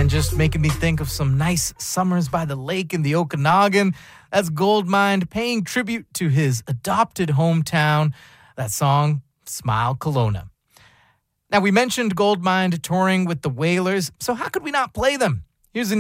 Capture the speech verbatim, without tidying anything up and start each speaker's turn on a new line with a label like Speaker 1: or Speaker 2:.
Speaker 1: man, just making me think of some nice summers by the lake in the Okanagan. That's Goldmind paying tribute to his adopted hometown. That song, Smile Kelowna. Now, we mentioned Goldmind touring with the Wailers, so how could we not play them? Here's a